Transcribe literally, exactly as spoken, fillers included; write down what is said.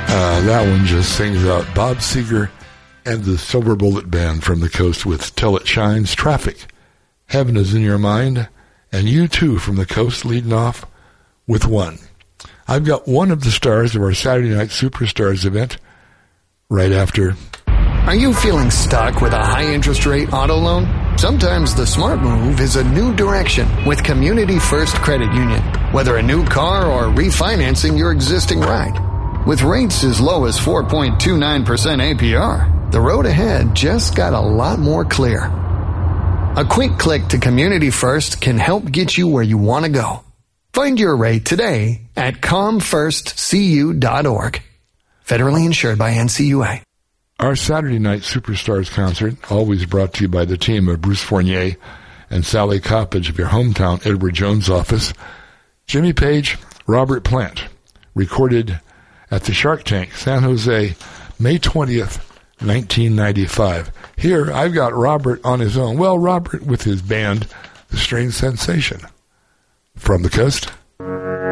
Uh, that one just sings out Bob Seger and the Silver Bullet Band from the coast with Till It Shines, Traffic, Heaven is in Your Mind, and U two from the coast leading off with One. I've got one of the stars of our Saturday Night Superstars event right after. Are you feeling stuck with a high-interest rate auto loan? Sometimes the smart move is a new direction with Community First Credit Union. Whether a new car or refinancing your existing ride. With rates as low as four point two nine percent A P R, the road ahead just got a lot more clear. A quick click to Community First can help get you where you want to go. Find your rate today at com first c u dot org. Federally insured by N C U A. Our Saturday Night Superstars concert, always brought to you by the team of Bruce Fournier and Sally Coppage of your hometown Edward Jones office. Jimmy Page, Robert Plant, recorded at the Shark Tank, San Jose, May twentieth, nineteen ninety-five. Here, I've got Robert on his own. Well, Robert with his band, The Strange Sensation. From the coast.